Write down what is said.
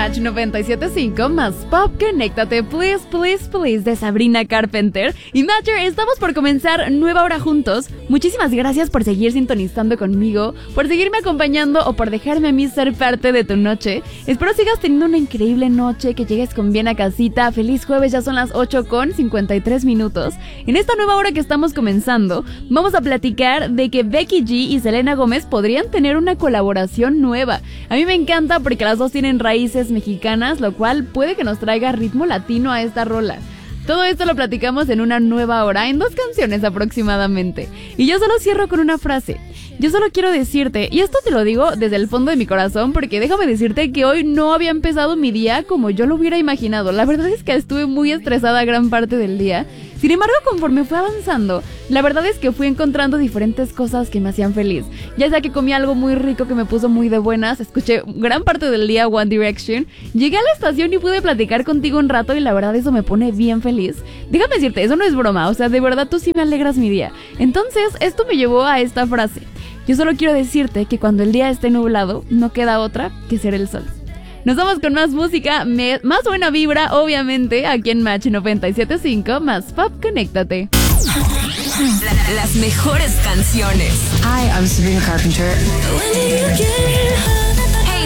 Match 97.5 más Pop, conéctate, please, please, please, de Sabrina Carpenter. Y Matcher, estamos por comenzar nueva hora juntos. Muchísimas gracias por seguir sintonizando conmigo, por seguirme acompañando o por dejarme a mí ser parte de tu noche. Espero sigas teniendo una increíble noche, que llegues con bien a casita. Feliz jueves, ya son las 8:53. En esta nueva hora que estamos comenzando, vamos a platicar de que Becky G y Selena Gómez podrían tener una colaboración nueva. A mí me encanta porque las dos tienen raíces mexicanas, lo cual puede que nos traiga ritmo latino a esta rola. Todo esto lo platicamos en una nueva hora, en 2 canciones aproximadamente. Y yo solo cierro con una frase. Yo solo quiero decirte, y esto te lo digo desde el fondo de mi corazón, porque déjame decirte que hoy no había empezado mi día como yo lo hubiera imaginado. La verdad es que estuve muy estresada gran parte del día. Sin embargo, conforme fue avanzando, la verdad es que fui encontrando diferentes cosas que me hacían feliz. Ya sea que comí algo muy rico que me puso muy de buenas, escuché gran parte del día One Direction, llegué a la estación y pude platicar contigo un rato y la verdad eso me pone bien feliz. Déjame decirte, eso no es broma, o sea, de verdad tú sí me alegras mi día. Entonces, esto me llevó a esta frase. Yo solo quiero decirte que cuando el día esté nublado, no queda otra que ser el sol. Nos vamos con más música, más buena vibra, obviamente, aquí en Match 97.5, más Pop, conéctate. Las mejores canciones. Hi, I'm Sabrina Carpenter. When you get home.